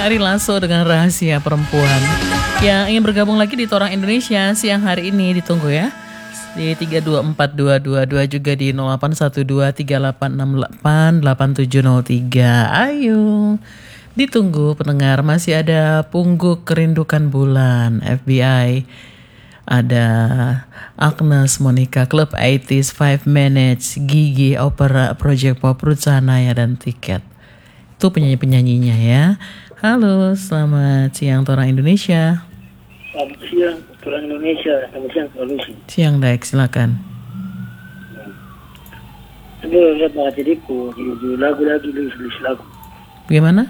Ari Lasso dengan Rahasia Perempuan. Yang ingin bergabung lagi di Torang Indonesia siang hari ini ditunggu ya. Di 3242222 juga di 081238688703. Ayo. Ditunggu pendengar, masih ada Pungguk Kerindukan Bulan FBI. Ada Agnes Monica, Club 80s, 5 Minutes, Gigi, Opera, Project Pop, Ruth Sahanaya, dan Tiket. Itu penyanyi-penyanyinya ya. Halo, selamat siang Torang Indonesia. Selamat siang Torang Indonesia. Selamat siang Solusi. Siang Daek, silakan. Saya lihat Mbak Cediku di lagu lagi tulis lagu. Bagaimana?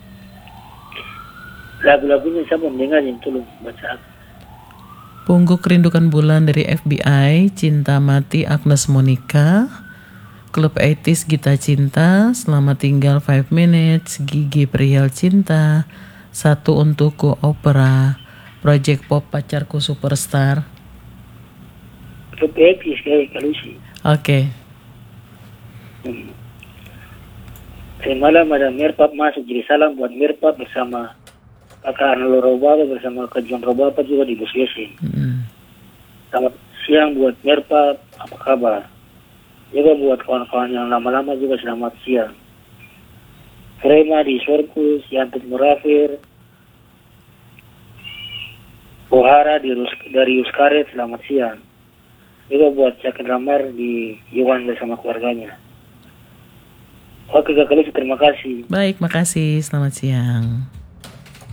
Lagu-lagunya saya mau dengerin, tolong baca. Pungguk Kerindukan Bulan dari FBI, Cinta Mati Agnes Monica, Club 80s Gita Cinta, Selamat Tinggal 5 Minutes, Gigi Perihal Cinta, Satu Untukku Opera, Project Pop Pacarku Superstar. Club 80s kayak Kalusi. Oke. Semalam ada Mirpap masuk, jadi salam buat Mirpap bersama Kakak Arnolo Robaba bersama Kak John Robaba juga di Bus Yesi. Selamat siang buat Mirpap, apa kabar? Juga buat kawan-kawan yang lama-lama juga selamat siang. Krema di Sorkus, Yantuk Murafir, Bohara dari Uskaret, selamat siang. Juga buat Cakin Ramar di Iwan bersama keluarganya. Oke Kak Kalusi, terima kasih. Baik, makasih. Selamat siang.